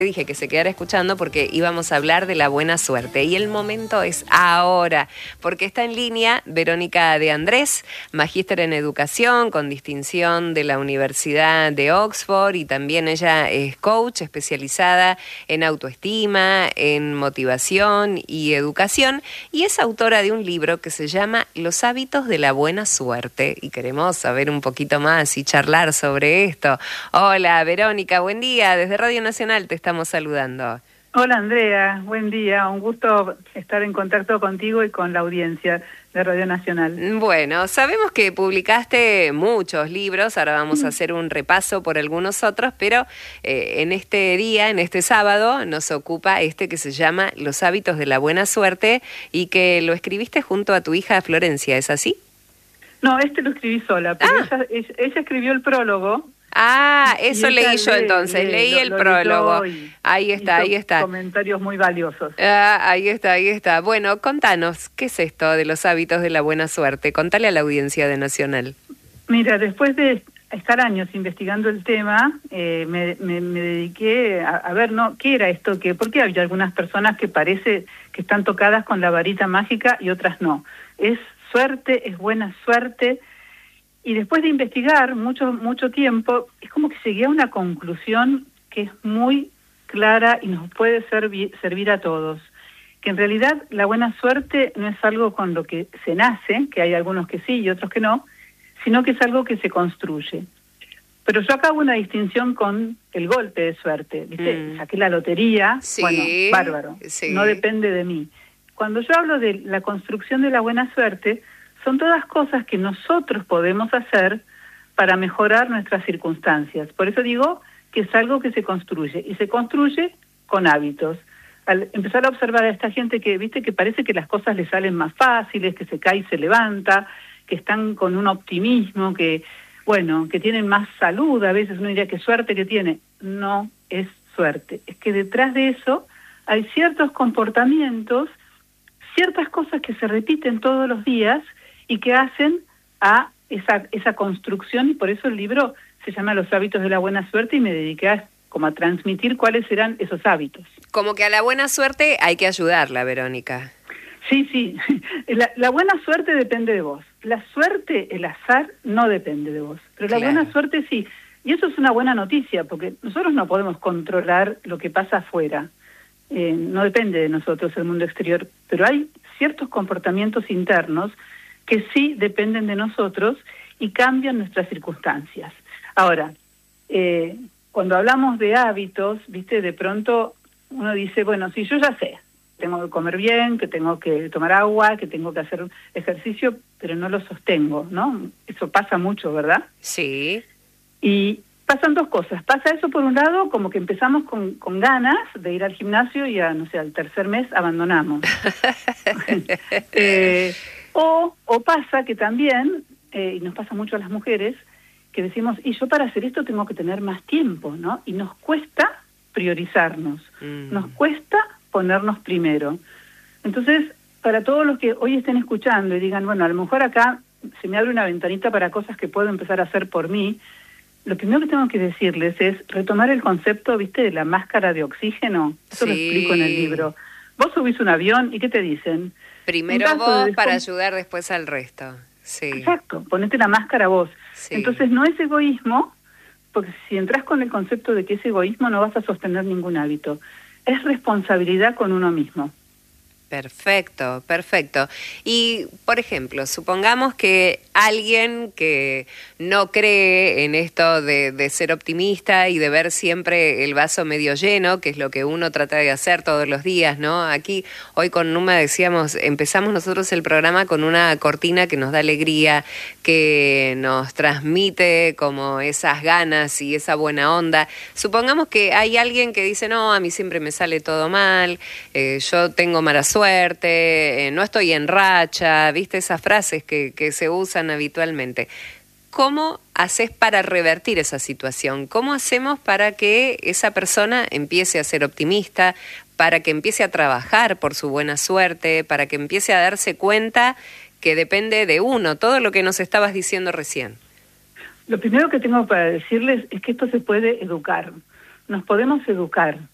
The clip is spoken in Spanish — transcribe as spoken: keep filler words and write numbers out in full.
Dije que se quedara escuchando porque íbamos a hablar de la buena suerte y el momento es ahora, porque está en línea Verónica de Andrés, magíster en educación con distinción de la Universidad de Oxford, y también ella es coach especializada en autoestima, en motivación y educación, y es autora de un libro que se llama Los hábitos de la buena suerte, y queremos saber un poquito más y charlar sobre esto. Hola Verónica, buen día, desde Radio Nacional te estamos Estamos saludando. Hola Andrea, buen día, un gusto estar en contacto contigo y con la audiencia de Radio Nacional. Bueno, sabemos que publicaste muchos libros, ahora vamos a hacer un repaso por algunos otros, pero eh, en este día, en este sábado, nos ocupa este que se llama Los hábitos de la buena suerte y que lo escribiste junto a tu hija Florencia, ¿es así? No, este lo escribí sola, pero ah. ella, ella, ella escribió el prólogo. Ah, eso leí yo entonces, lee, leí lo, el lo prólogo. Ahí está, ahí está. Comentarios muy valiosos. Ah, ahí está, ahí está. Bueno, contanos, ¿qué es esto de los hábitos de la buena suerte? Contale a la audiencia de Nacional. Mira, después de estar años investigando el tema, eh, me, me, me dediqué a, a ver, ¿no? ¿Qué era esto? ¿Qué? Porque hay algunas personas que parece que están tocadas con la varita mágica y otras no. Es suerte, es buena suerte. Y después de investigar mucho mucho tiempo, es como que llegué a una conclusión que es muy clara y nos puede servir, servir a todos. Que en realidad la buena suerte no es algo con lo que se nace, que hay algunos que sí y otros que no, sino que es algo que se construye. Pero yo acá hago una distinción con el golpe de suerte. ¿Viste? Mm. Saqué la lotería, sí, bueno, bárbaro, sí. No depende de mí. Cuando yo hablo de la construcción de la buena suerte, son todas cosas que nosotros podemos hacer para mejorar nuestras circunstancias. Por eso digo que es algo que se construye, y se construye con hábitos. Al empezar a observar a esta gente que, viste, que parece que las cosas les salen más fáciles, que se cae y se levanta, que están con un optimismo, que, bueno, que tienen más salud, a veces uno diría que suerte que tiene. No es suerte, es que detrás de eso hay ciertos comportamientos, ciertas cosas que se repiten todos los días, y que hacen a esa esa construcción, y por eso el libro se llama Los hábitos de la buena suerte, y me dediqué a, como a transmitir cuáles eran esos hábitos. Como que a la buena suerte hay que ayudarla, Verónica. Sí, sí, la, la buena suerte depende de vos. La suerte, el azar, no depende de vos, pero la claro. buena suerte sí. Y eso es una buena noticia, porque nosotros no podemos controlar lo que pasa afuera. Eh, no depende de nosotros el mundo exterior, pero hay ciertos comportamientos internos que sí dependen de nosotros y cambian nuestras circunstancias. Ahora, eh, cuando hablamos de hábitos, viste, de pronto uno dice, bueno, sí, yo ya sé, tengo que comer bien, que tengo que tomar agua, que tengo que hacer ejercicio, pero no lo sostengo, ¿no? Eso pasa mucho, ¿verdad? Sí. Y pasan dos cosas. Pasa eso por un lado, como que empezamos con, con ganas de ir al gimnasio y a, no sé, al tercer mes abandonamos. eh, O, o pasa que también, eh, y nos pasa mucho a las mujeres, que decimos, y yo para hacer esto tengo que tener más tiempo, ¿no? Y nos cuesta priorizarnos, mm. nos cuesta ponernos primero. Entonces, para todos los que hoy estén escuchando y digan, bueno, a lo mejor acá se me abre una ventanita para cosas que puedo empezar a hacer por mí, lo primero que tengo que decirles es retomar el concepto, ¿viste?, de la máscara de oxígeno. Eso sí. Lo explico en el libro. Vos subís un avión y ¿qué te dicen? Primero vos de... para ayudar después al resto. Sí. Exacto, ponete la máscara vos. Sí. Entonces no es egoísmo, porque si entras con el concepto de que es egoísmo no vas a sostener ningún hábito. Es responsabilidad con uno mismo. Perfecto, perfecto. Y, por ejemplo, supongamos que alguien que no cree en esto de, de ser optimista y de ver siempre el vaso medio lleno, que es lo que uno trata de hacer todos los días, ¿no? Aquí, hoy con Numa decíamos, empezamos nosotros el programa con una cortina que nos da alegría, que nos transmite como esas ganas y esa buena onda. Supongamos que hay alguien que dice, no, a mí siempre me sale todo mal, eh, yo tengo mala suerte, suerte, eh, no estoy en racha, viste esas frases que, que se usan habitualmente. ¿Cómo haces para revertir esa situación? ¿Cómo hacemos para que esa persona empiece a ser optimista, para que empiece a trabajar por su buena suerte, para que empiece a darse cuenta que depende de uno, todo lo que nos estabas diciendo recién? Lo primero que tengo para decirles es que esto se puede educar. Nos podemos educar.